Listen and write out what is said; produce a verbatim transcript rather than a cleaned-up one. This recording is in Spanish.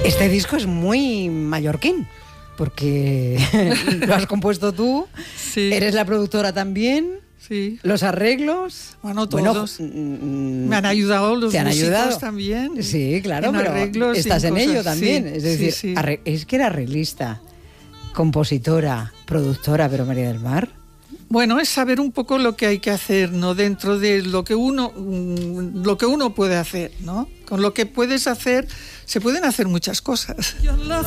Este disco es muy mallorquín, porque lo has compuesto tú, sí. Eres la productora también, sí. Los arreglos... Bueno, todos. Bueno, me han ayudado los ¿te han músicos ayudado? también. Sí, claro, en pero arreglos, estás en, en ello cosas. también. Sí, es decir, sí, sí. arre- es que era arreglista, compositora, productora, pero María del Mar... Bueno, es saber un poco lo que hay que hacer, ¿no? Dentro de lo que uno, lo que uno puede hacer, ¿no? Con lo que puedes hacer, se pueden hacer muchas cosas. Yo la